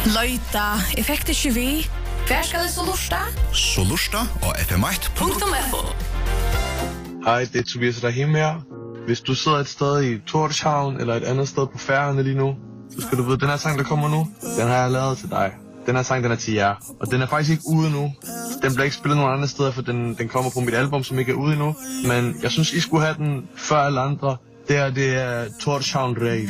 Løyta, effekter 20. Hver skal det så lusta? Så lusta og FM1.fo. Hej, det er Tobias Rahim her. Hvis du sidder et sted i Torshavn eller et andet sted på Færøerne lige nu, så skal du vide, den her sang, der kommer nu, den har jeg lavet til dig. Den her sang, den er til jer. Og den er faktisk ikke ude nu. Den bliver ikke spillet nogen andre steder, for den kommer på mit album, som ikke er ude endnu. Men jeg synes, I skulle have den før alle andre. Det er Torshavn Rave.